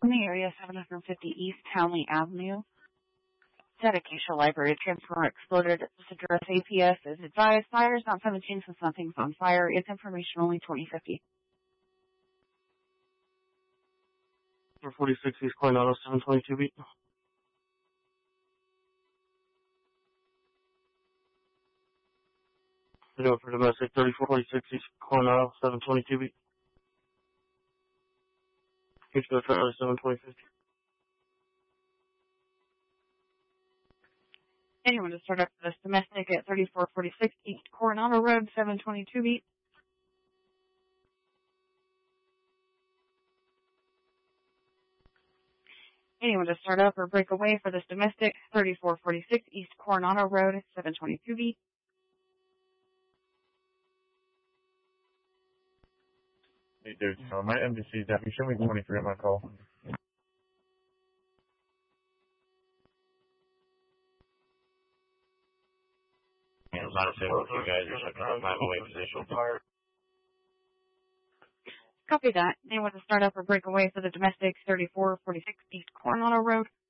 In the area, 750 East Townley Avenue. At Acacia Library, transformer exploded. This address APS is advised. Fire is not 17 since nothing's on fire. It's information only 2050. 46 East Coronado, 722 beat. Video for domestic, 3446 East Coronado, 722 beat. Huge go Charlie, 72050. Anyone to start up for this domestic at 3446 East Coronado Road, 722 beat. Anyone to start up or break away for this domestic, 3446 East Coronado Road, 722 beat. Hey dude, so my MDC is up. You show me 23 at my call. Yeah, a lot of people, you guys are looking at my away position. Copy that. Anyone to start up or break away for the domestic, 3446 East Coronado Road,